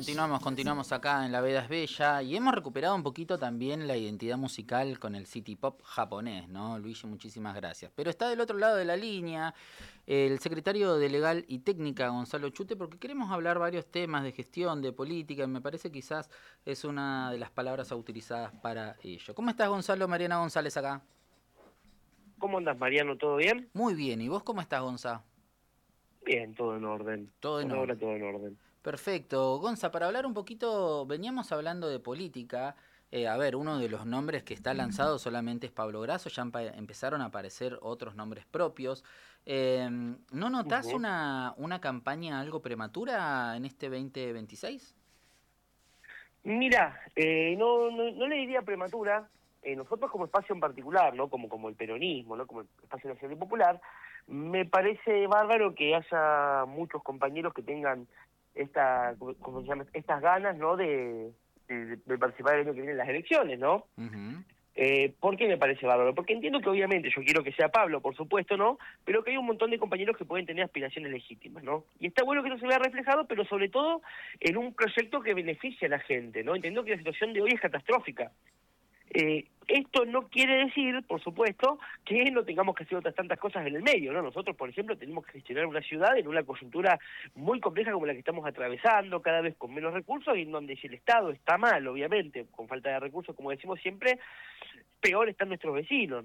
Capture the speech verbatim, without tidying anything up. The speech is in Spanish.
Continuamos, continuamos acá en La Veda es Bella y hemos recuperado un poquito también la identidad musical con el city pop japonés, ¿no? Luigi, muchísimas gracias. Pero está del otro lado de la línea el secretario de Legal y Técnica, Gonzalo Chute, porque queremos hablar varios temas de gestión, de política, y me parece quizás es una de las palabras utilizadas para ello. ¿Cómo estás, Gonzalo? Mariana González acá. ¿Cómo andas, Mariano? ¿Todo bien? Muy bien, ¿y vos cómo estás, Gonzalo? Bien, todo en orden. Todo en Por ahora orden. todo en orden. Perfecto. Gonza, para hablar un poquito, veníamos hablando de política. Eh, a ver, uno de los nombres que está lanzado solamente es Pablo Grasso, ya empezaron a aparecer otros nombres propios. Eh, ¿No notás Ujú. una, una campaña algo prematura en este veinte veintiséis? Mira, eh, no, no, no le diría prematura. Eh, nosotros como espacio en particular, ¿no? Como, como el peronismo, ¿no? Como el espacio nacional y popular, me parece bárbaro que haya muchos compañeros que tengan esta, ¿cómo cómo se llama? Estas ganas, ¿no? De, de, de participar el año que viene en las elecciones, ¿no? Ujú. Eh, ¿Por qué me parece bárbaro? Porque entiendo que obviamente yo quiero que sea Pablo, por supuesto, ¿no? Pero que hay un montón de compañeros que pueden tener aspiraciones legítimas, ¿no? Y está bueno que eso se vea reflejado, pero sobre todo en un proyecto que beneficie a la gente, ¿no? Entiendo que la situación de hoy es catastrófica. Eh, esto no quiere decir, por supuesto, que no tengamos que hacer otras tantas cosas en el medio, ¿no? Nosotros, por ejemplo, tenemos que gestionar una ciudad en una coyuntura muy compleja como la que estamos atravesando, cada vez con menos recursos, y en donde si el Estado está mal, obviamente, con falta de recursos, como decimos siempre, peor están nuestros vecinos.